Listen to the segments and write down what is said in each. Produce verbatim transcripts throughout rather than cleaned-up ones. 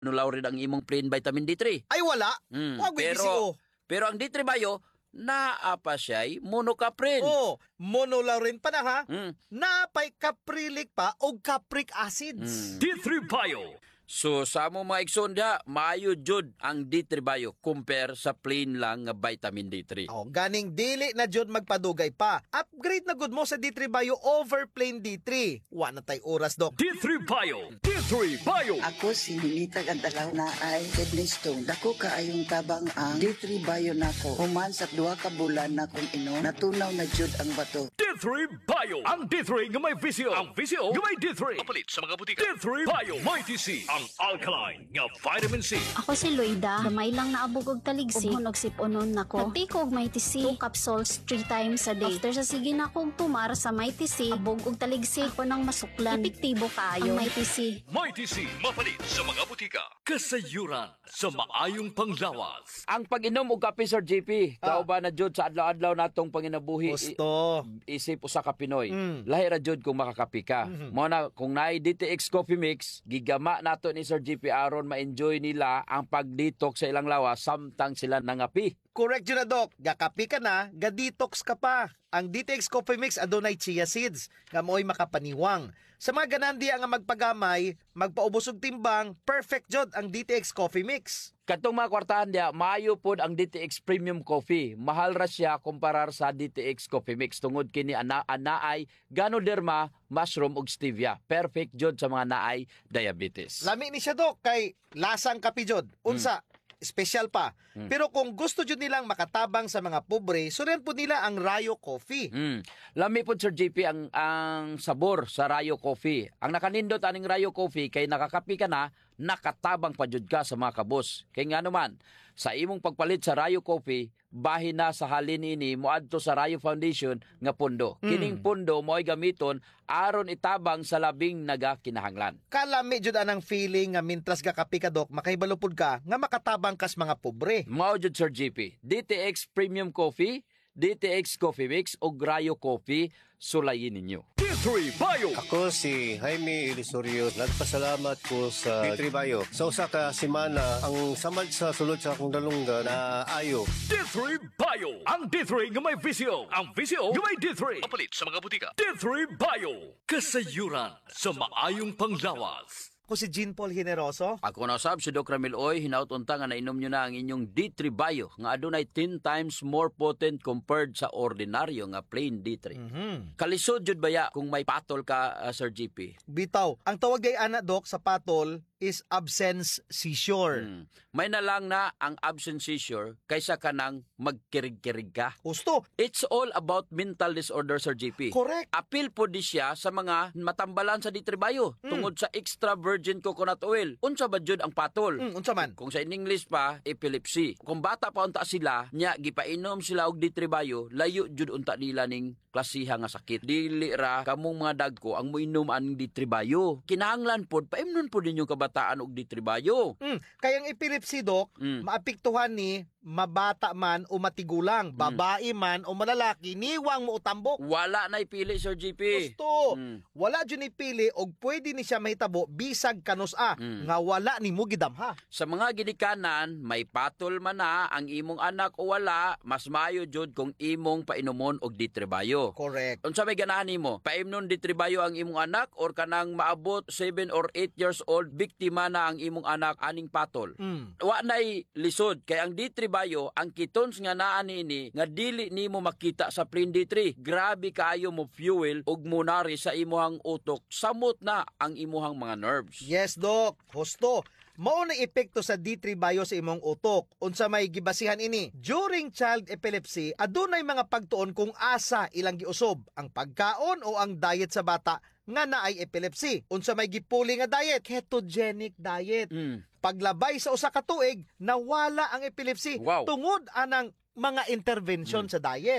nulaw rin ang imong plain vitamin D three. Ay wala. Mm, Wag may pero, B C O. pero ang D three Bio, naa pa siya'y monocaprin. Oh, monolaurin pa na ha. Mm. Napay caprilic pa o capric acids. D three Bio. So sa mo mga iksonda, maayo jud ang D three Bio compare sa plain lang nga vitamin D three. Oh, ganing dili na jud magpadugay pa. Upgrade na good mo sa D three Bio over plain D three. Wa na tay oras, Dok. D three Bio. D three Bio. Ako si Ninita Gandalaw na ay kidney stone. Dako kaayong tabang ang D three Bio nako. Human sa duha ka bulan na kung ino, natunaw na jud ang bato. D three Bio. Ang D three nga may V C O. Ang V C O nga may D three. Kapalit sa mga butika. D three Bio. May T C. Ang alkaline nga vitamin C. Ako si Loida, gamay lang naabog og taligsi, ug sipunon nako. Nagtiko og Mighty C, two capsules three times a day. After sa sige na kong tumar sa Mighty C, abog og taligsi, ako nang masuklan. Epektibo kaayo ang Mighty C. Mighty C. Mapalit sa mga butika. Kasayuran sa maayong panglawas. Ang pag-inom og kape, Sir J P, Ah. kauban na jud sa adlaw-adlaw natong panginabuhi. Gusto. I- isip usa ka Pinoy. Mm. Lahi ra jud kung makakapi ka. Mm-hmm. Mo na kung naay D T X Coffee Mix, gigama nato ni Sir J P aron ma-enjoy nila ang pag-detox sa ilang lawas samtang sila nangapi. Correct yun na, Dok. Gakapi ka na, ga-detox ka pa. Ang D T X Coffee Mix adunay chia seeds nga mo'y makapaniwang. Sa mga ganandi nga magpagamay, magpaubos og timbang, perfect jud ang D T X Coffee Mix. Katong mga kwartahan dia, maayo pod ang D T X Premium Coffee. Mahal ra siya kumparar sa D T X Coffee Mix tungod kini ana anaay Ganoderma, mushroom ug stevia. Perfect jud sa mga naay diabetes. Lami ni siya, Dok, kay lasang kapi jud. Unsa, special pa. Pero kung gusto jud nilang makatabang sa mga pobre, sunan po nila ang Rayo Coffee. Mm. Lami po Sir J P ang ang sabor sa Rayo Coffee. Ang nakanindot aning Rayo Coffee kay nakakapi ka na, nakatabang pa jud ka sa mga kabos. Kay nga naman, sa imong pagpalit sa Rayo Coffee, bahin na sa halin ini moadto sa Rayo Foundation nga pundo. Kining pundo mo'y gamiton aron itabang sa labing nagakinahanglan. Kalami jud anang feeling nga mintras gakapi ka, Dok, makahibalo-pod ka nga makatabang kas mga pobre. Mao jud Sir J P, D T X Premium Coffee, D T X Coffee Mix o Rayo Coffee, sulayin ninyo. D three Bio. Ako si Jaime Ilisorio. Nagpasalamat ko sa D three Bio. Sa usa ka semana, ang samad sa sulod sa akong dalunggan na ayo. D three Bio. Ang D three nga may V C O. Ang V C O nga may D three. Kapalit sa mga butika. D three Bio. Kasayuran sa maayong panglawas. Ako si Jean Paul Generoso. Ako na sab si Doc Ramil Oy, hinaut-unta nga nainom nyo na ang inyong D three Bio nga adunay ten times more potent compared sa ordinaryo nga plain D three. Mhm. Kalisod jud baya kung may patol ka, uh, Sir G P. Bitaw, ang tawag ay ana, Dok, sa patol is absence seizure. Hmm. May na lang na ang absence seizure kaysa kanang magkirig-kirig ka. Gusto. It's all about mental disorder, Sir J P. Correct. Apil po di siya sa mga matambalan sa D three Bio tungod sa extra virgin coconut oil. Unsa ba jud ang patol? Mm, unsa man? Kung sa in English pa, epilepsy. Kung bata pa unta sila, nya gipainom sila og D three Bio, layo jud unta nila ning klasiha nga sakit. Dili ra kamong mga dagko ang moinom aning D three Bio. Kinahanglan pod paimnon pod ninyong kabataan og D three Bio. Mm, kayang epilepsy, Dok, Mm. maapektuhan ni mabata man o matigulang, babae man o malalaki, niwang mo utambok. Wala na ipili, Sir G P. Gusto. Mm. Wala dyan ipili og pwede ni siya mahitabo bisag kanus a Mm. nga wala ni mo gidamha. Sa mga ginikanan, may patol man na ang imong anak o wala, mas maayo jud kung imong painumon og D three Bio. Correct. Unsa may ganahan nimo? Paimnon D three Bio ang imong anak or kanang maabot seven or eight years old, biktima na ang imong anak aning patol. Mm. Wa nay lisod kay ang D three Bio ang ketons nga naa niini nga dili nimo makita sa plain D three. Grabe kaayo mo fuel ug munari sa imuhang utok, samot na ang imuhang mga nerves. Yes, Dok. Husto. Mao na epekto sa D three Bio sa imong utok. Unsa may gibasihan ini? During child epilepsy, adunay mga pagtuon kung asa ilang giusob, ang pagkaon o ang diet sa bata nga naay epilepsy. Unsa may gipuli nga diet? Ketogenic diet. Mm. Paglabay sa usa ka tuig, nawala ang epilepsy Wow. tungod anang mga intervention sa diet. D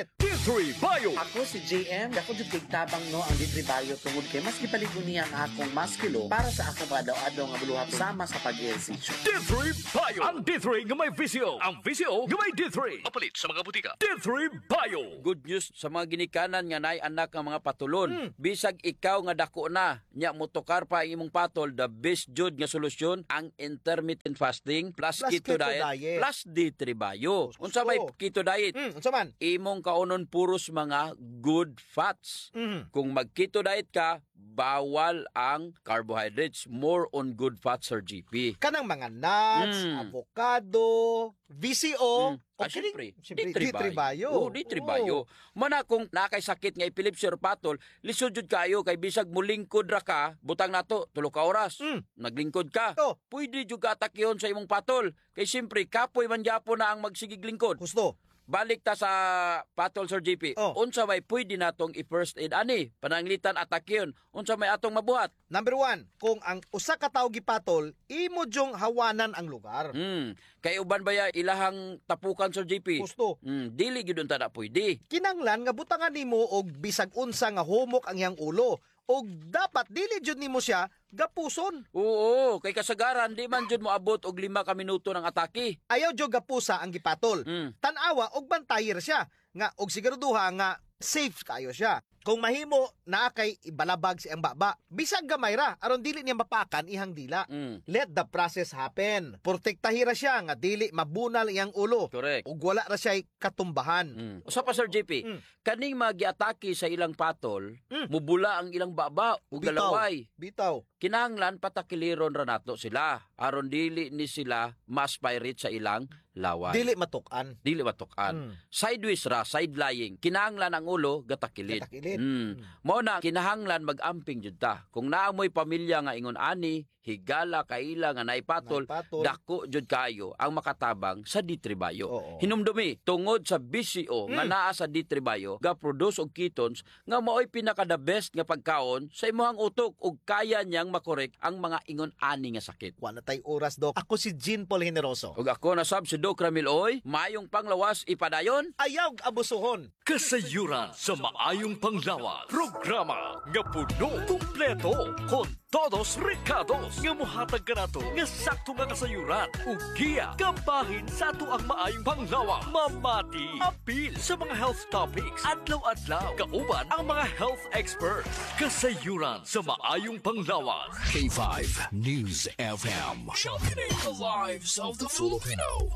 three Bio. Ako si J M, ako jud kay tabang no ang D three Bio tungod kay mas gipaligon niya ang akong maskilo para sa ako padaw-adaw nga buluhat sama sa pag-ehersisyo. D three Bio. Ang D three nga may visio. Ang visio nga may D three. Mapalit sa mga butika. D three Bio. Good news sa mga ginikanan nga nay anak nga mga patulon. Bisag ikaw nga dako na, nya motokar pa ang imong patol, the best jud nga solusyon ang intermittent fasting plus, Plus keto, keto diet, diet. plus D three Bio. Gusto. Unsa may keto diet? Hmm, unsa man? Imong kaunon puros mga good fats. Mhm. Kung mag-keto diet ka, bawal ang carbohydrates. More on good fats, Sir G P. Kanang mga nuts, Mm. avocado, V C O, Mm. Ah, syempre, syempre, D three D three Bio. Oo, D three Bio. Mana kung nakay sakit nga epilepsy or patol, lisod jud kayo kay bisag mulingkod ra ka, butang nato tulo ka oras. Mm. Naglingkod ka. Oh. Pwede jud ka atakyon sa imong patol. Kay siyempre, kapoy man gyapon na ang magsigig lingkod. Gusto. Balik ta sa patol, Sir G P. Oh. Unsa may pwede natong i-first aid ani? Pananglitan atakyon. Unsa may atong mabuhat? Number one, kung ang usa ka tawo gipatol, imo jong hawanan ang lugar. Hmm. Kay uban ba ya ilahang tapukan, Sir G P? Gusto. Hmm. Dili gyud unta na pwede. Kinanglan nga butangan nimo og bisag unsa nga humok ang iyang ulo. Og dapat dili jud nimo siya gapuson. Oo, kay kasagaran di man jud mo abot og lima ka minuto ng atake. Ayaw jud gapusa ang gipatol. Mm. Tanawa og bantayer siya nga og siguraduha nga safe kayo siya. Kung mahimo naa kay ibalabag si ang baba, bisag gamay ra aron dili niya mapakan ihang dila. Mm. Let the process happen. Protektahira siya nga dili mabunal iyang ulo. Correct. Ug wala ra siya katumbahan. Mm. Usa pa, Sir J P, Mm. kaning magiatake sa ilang patol, Mm. mubula ang ilang baba ug Bitaw. galaway. Bitaw. Kinahanglan patakiliron ra nato sila aron dili ni sila mas pirate sa ilang laway. Dili matukan. Dili matukan. Mm. Sideways ra, side lying. Kinahanglan ang ulo gatakilid. Gatakilid. Mm. Mao na kinahanglan mag-amping jud ta. Kung naamoy pamilya nga ingon ani, higala kaila nga naipatol, Naipatol. dako jud kayo ang makatabang sa D three Bio. Oo. Hinumdumi tungod sa B C O nga Mm. naa sa D three Bio, ga produce og ketones nga mao'y pinaka the best nga pagkaon sa imong utok ug kaya niyang makorek ang mga ingon ani nga sakit. Wa na tay oras, Dok. Ako si Jean Paul Generoso. Ug ako na sab si Doc Ramil Oy, mayong panglawas ipadayon. Ayaw abusuhon. Kasayuran sa maayong panglawas. Programa nga puno, kumpleto, kon todos recados nga mohatag ka nato nga sakto nga kasayuran ug giya kabahin sa ato ang maayong panglawas. Mamati, apil sa mga health topics, adlaw-adlaw, kauban ang mga health experts. Kasayuran sa maayong panglawas. K five News F M. Championing the lives of the Filipino.